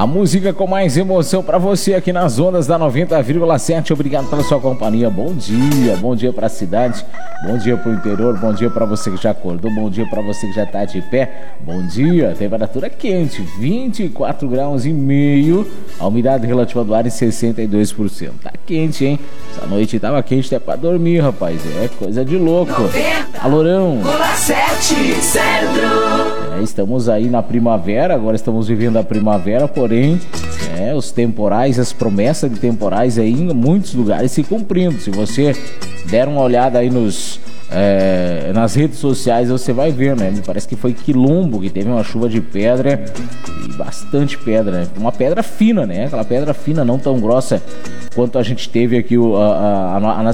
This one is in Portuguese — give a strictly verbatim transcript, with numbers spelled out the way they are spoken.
A música com mais emoção pra você aqui nas ondas da noventa vírgula sete. Obrigado pela sua companhia. Bom dia, bom dia pra cidade, bom dia pro interior, bom dia pra você que já acordou, bom dia pra você que já tá de pé. Bom dia, temperatura quente, vinte e quatro graus e meio, a umidade relativa do ar em sessenta e dois por cento. Tá quente, hein? Essa noite tava quente até pra dormir, rapaz. É coisa de louco. Alorão. sete, Centro. É, estamos aí na primavera, agora estamos vivendo a primavera, porém, é, os temporais, as promessas de temporais aí em muitos lugares se cumprindo. Se você der uma olhada aí nos, é, nas redes sociais, você vai ver, né? Me parece que foi Quilombo que teve uma chuva de pedra e bastante pedra, né? Uma pedra fina, né? Aquela pedra fina, não tão grossa quanto a gente teve aqui o, a, a, a, a